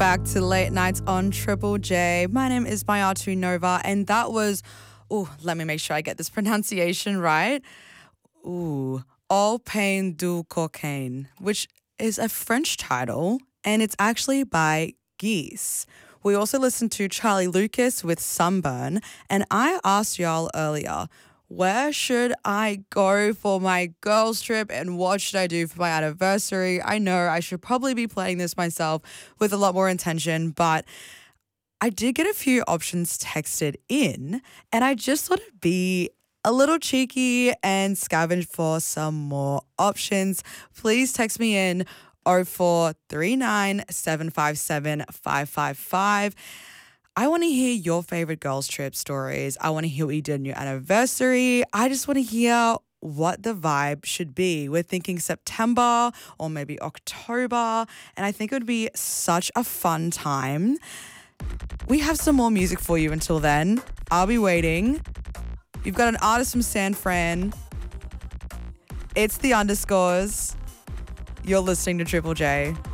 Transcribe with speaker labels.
Speaker 1: back to Late Nights on Triple J. My name is Mayatu Nova, and that was, let me make sure I get this pronunciation right. All Pain du Cocaine, which is a French title, and it's actually by Geese. We also listened to Charlie Lucas with Sunburn, and I asked y'all earlier, where should I go for my girls trip and what should I do for my anniversary? I know I should probably be playing this myself with a lot more intention, but I did get a few options texted in and I just thought it'd be a little cheeky and scavenge for some more options. Please text me in 0439 757 555. I want to hear your favorite girls' trip stories. I want to hear what you did on your anniversary. I just want to hear what the vibe should be. We're thinking September or maybe October, and I think it would be such a fun time. We have some more music for you until then. I'll be waiting. You've got an artist from San Fran. It's the Underscores. You're listening to Triple J.